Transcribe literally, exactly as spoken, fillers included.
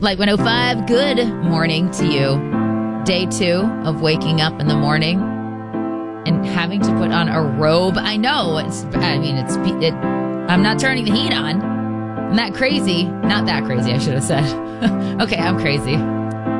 Light one oh five, good morning to you. Day two of waking up in the morning and having to put on a robe. I know, it's, I mean, it's, it, I'm not turning the heat on. I'm that crazy. Not that crazy, I should have said. Okay, I'm crazy.